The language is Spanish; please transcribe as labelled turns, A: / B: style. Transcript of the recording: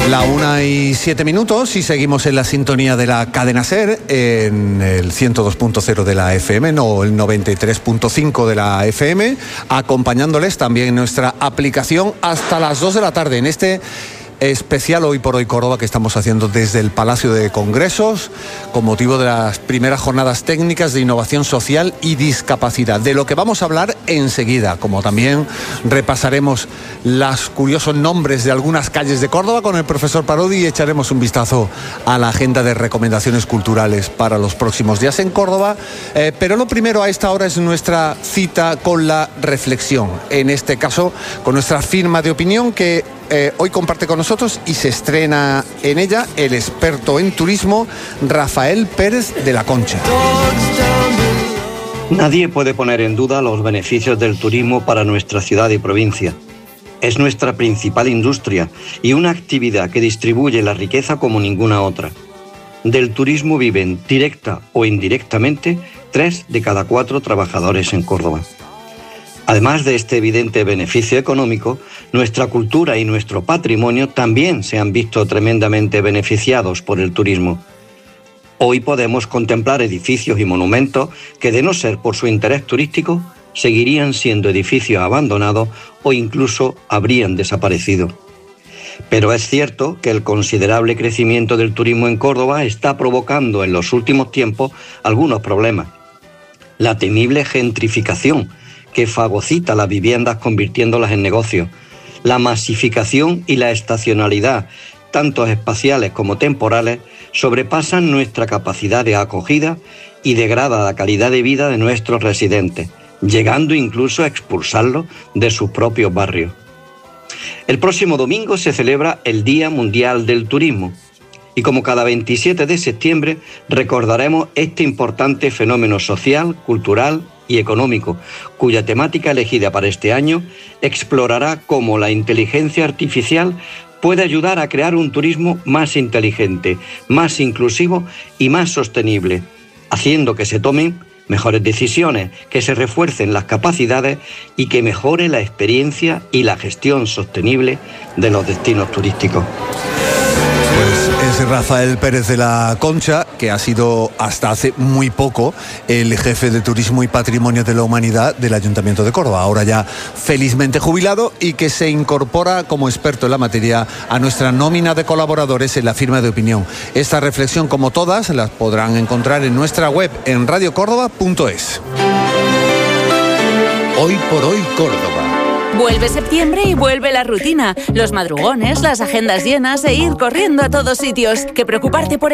A: La 1:07 y seguimos en la sintonía de la cadena SER en el 102.0 de la FM, no el 93.5 de la FM, acompañándoles también en nuestra aplicación hasta las 2 de la tarde en este especial Hoy por Hoy Córdoba que estamos haciendo desde el Palacio de Congresos con motivo de las primeras jornadas técnicas de innovación social y discapacidad, de lo que vamos a hablar enseguida, como también repasaremos los curiosos nombres de algunas calles de Córdoba con el profesor Parodi y echaremos un vistazo a la agenda de recomendaciones culturales para los próximos días en Córdoba, pero lo primero a esta hora es nuestra cita con la reflexión, en este caso con nuestra firma de opinión que hoy comparte con nosotros y se estrena en ella el experto en turismo Rafael Pérez de la Concha.
B: Nadie puede poner en duda los beneficios del turismo para nuestra ciudad y provincia. Es nuestra principal industria y una actividad que distribuye la riqueza como ninguna otra. Del turismo viven, directa o indirectamente, 3 de cada 4 trabajadores en Córdoba. Además de este evidente beneficio económico, nuestra cultura y nuestro patrimonio también se han visto tremendamente beneficiados por el turismo. Hoy podemos contemplar edificios y monumentos que, de no ser por su interés turístico, seguirían siendo edificios abandonados o incluso habrían desaparecido. Pero es cierto que el considerable crecimiento del turismo en Córdoba está provocando en los últimos tiempos algunos problemas. La temible gentrificación, que fagocita las viviendas convirtiéndolas en negocios, la masificación y la estacionalidad, tanto espaciales como temporales, sobrepasan nuestra capacidad de acogida y degrada la calidad de vida de nuestros residentes, llegando incluso a expulsarlos de sus propios barrios. El próximo domingo se celebra el Día Mundial del Turismo y como cada 27 de septiembre recordaremos este importante fenómeno social, cultural y económico, cuya temática elegida para este año explorará cómo la inteligencia artificial puede ayudar a crear un turismo más inteligente, más inclusivo y más sostenible, haciendo que se tomen mejores decisiones, que se refuercen las capacidades y que mejore la experiencia y la gestión sostenible de los destinos turísticos.
A: Pues es Rafael Pérez de la Concha, que ha sido hasta hace muy poco el jefe de Turismo y Patrimonio de la Humanidad del Ayuntamiento de Córdoba, ahora ya felizmente jubilado y que se incorpora como experto en la materia a nuestra nómina de colaboradores en la firma de opinión. Esta reflexión, como todas, las podrán encontrar en nuestra web en radiocórdoba.es.
C: Hoy por Hoy Córdoba.
D: Vuelve septiembre y vuelve la rutina, los madrugones, las agendas llenas e ir corriendo a todos sitios. Que preocuparte por